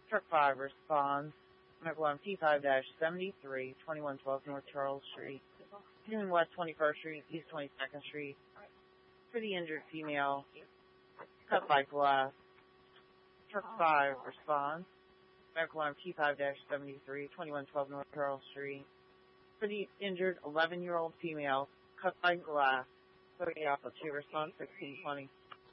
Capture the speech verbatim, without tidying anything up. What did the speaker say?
Truck five responds. Medical on T five seventy-three, twenty-one twelve North Charles Street. Continuing West twenty-first Street, East twenty-second Street. For the injured female, cut by glass. Truck five responds. Medical on T five seventy-three, twenty-one twelve North Charles Street. For the injured eleven-year-old female, cut by glass. thirty Alpha two response sixteen twenty.